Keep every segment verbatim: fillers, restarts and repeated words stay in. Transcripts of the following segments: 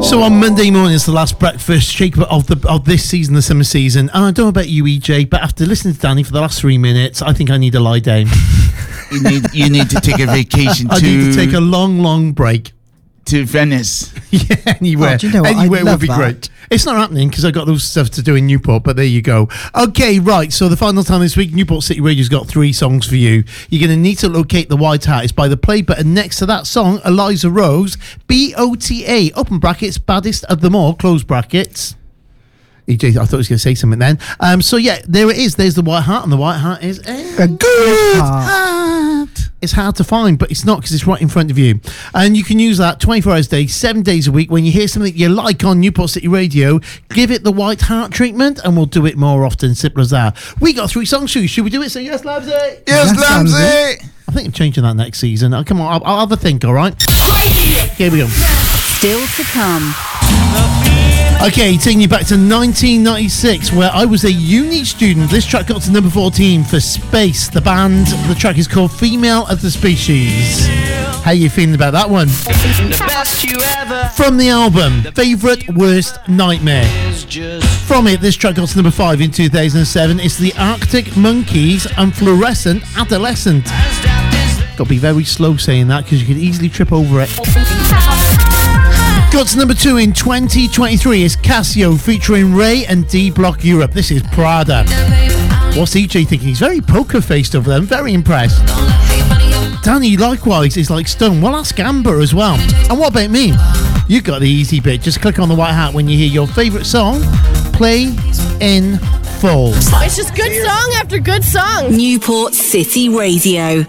So on Monday morning, it's the last breakfast shake of the of this season, the summer season. And I don't know about you, E J, but after listening to Danny for the last three minutes, I think I need to lie down. You need you need to take a vacation to... I need to take a long, long break. To Venice. Yeah, anywhere. Oh, do you know what? Anywhere would be that. great. It's not happening because I got those stuff to do in Newport, but there you go. Okay, right. So the final time this week, Newport City Radio's got three songs for you. You're going to need to locate the white hat. It's by the play button next to that song, Eliza Rose, B O T A, open brackets, baddest of them all, close brackets. E J, I thought he was going to say something then. Um, so yeah, there it is. There's the white hat, and the white hat is a, A good heart. hat. It's hard to find, but it's not because it's right in front of you. And you can use that twenty-four hours a day, seven days a week. When you hear something you like on Newport City Radio, give it the white heart treatment, and we'll do it more often. Simple as that. We got three songs for you. Should we do it? Say yes, Lamsey. Yes, Yes, Lamsey. Lamsey. I think I'm changing that next season. Oh, come on, I'll, I'll have a think, all right? Here we go. Still to come. Okay, taking you back to nineteen ninety-six, where I was a uni student. This track got to number fourteen for Space, the band. The track is called Female of the Species. How you feeling about that one? From the album, Favourite Worst Nightmare. From it, this track got to number five in two thousand seven. It's the Arctic Monkeys and Fluorescent Adolescent. Got to be very slow saying that because you could easily trip over it. Got to number two in twenty twenty-three is Casio featuring Ray and D Block Europe. This is Prada. What's E J thinking? He's very poker faced over there. I'm very impressed. Danny likewise is like stone. Well, ask Amber as well. And what about me? You got the easy bit. Just click on the white hat when you hear your favourite song play in full. It's just good song after good song. Newport City Radio.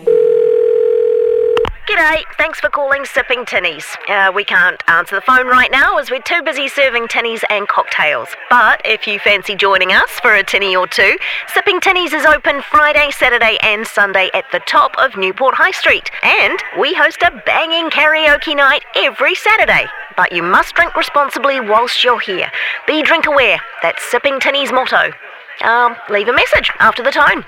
G'day, thanks for calling Sipping Tinnies. Uh, we can't answer the phone right now as we're too busy serving tinnies and cocktails. But if you fancy joining us for a tinny or two, Sipping Tinnies is open Friday, Saturday and Sunday at the top of Newport High Street. And we host a banging karaoke night every Saturday. But you must drink responsibly whilst you're here. Be drink aware. That's Sipping Tinnies' motto. Um, leave a message after the tone.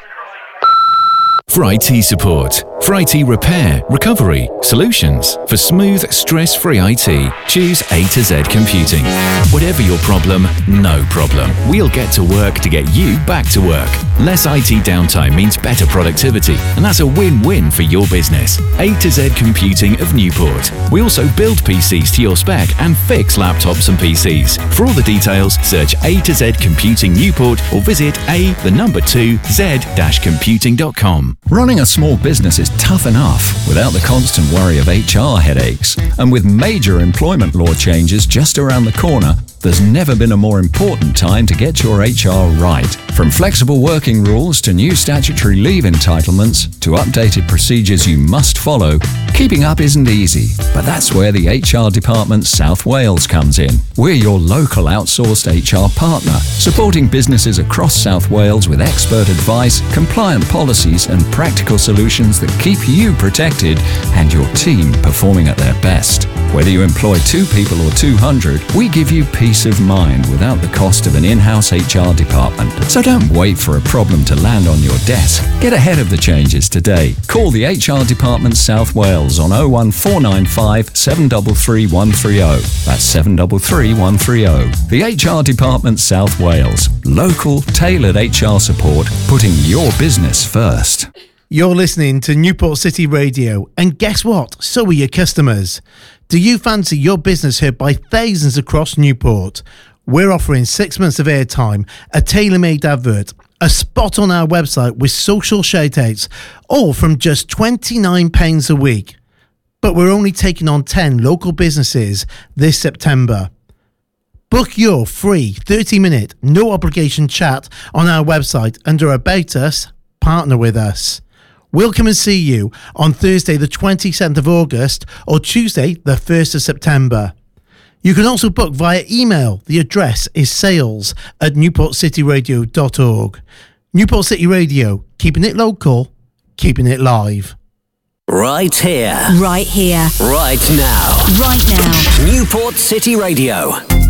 For I T support, for I T repair, recovery, solutions, for smooth, stress-free I T, choose A to Z Computing. Whatever your problem, no problem. We'll get to work to get you back to work. Less I T downtime means better productivity, and that's a win-win for your business. A to Z Computing of Newport. We also build P Cs to your spec and fix laptops and P Cs. For all the details, search A to Z Computing Newport or visit a, the number two, z dash computing dot com. Running a small business is tough enough without the constant worry of H R headaches. And with major employment law changes just around the corner, there's never been a more important time to get your H R right. From flexible working rules to new statutory leave entitlements to updated procedures you must follow, keeping up isn't easy. But that's where the H R Department South Wales comes in. We're your local outsourced H R partner, supporting businesses across South Wales with expert advice, compliant policies and practical solutions that keep you protected and your team performing at their best. Whether you employ two people or two hundred, we give you peace of mind without the cost of an in-house H R department. So don't wait for a problem to land on your desk. Get ahead of the changes today. Call the H R Department South Wales on oh one four nine five, seven three three, one three oh. That's seven three three, one three oh. The H R Department South Wales. Local, tailored H R support, putting your business first. You're listening to Newport City Radio, and guess what? So are your customers. Do you fancy your business heard by thousands across Newport? We're offering six months of airtime, a tailor-made advert, a spot on our website with social shout-outs, all from just twenty-nine pounds a week. But we're only taking on ten local businesses this September. Book your free thirty-minute, no-obligation chat on our website under About Us, Partner with Us. We'll come and see you on Thursday the twenty-seventh of August or Tuesday the first of September. You can also book via email. The address is sales at newport city radio dot org. Newport City Radio, keeping it local, keeping it live. Right here. Right here. Right now. Right now. Newport City Radio.